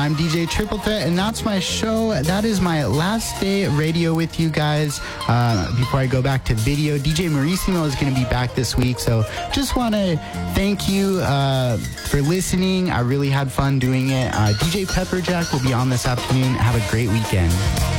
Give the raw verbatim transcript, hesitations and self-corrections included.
I'm D J Triple Threat, and that's my show. That is my last day radio with you guys. Uh, before I go back to video, D J Marissimo is going to be back this week, so just want to thank you uh, for listening. I really had fun doing it. Uh, D J Pepperjack will be on this afternoon. Have a great weekend.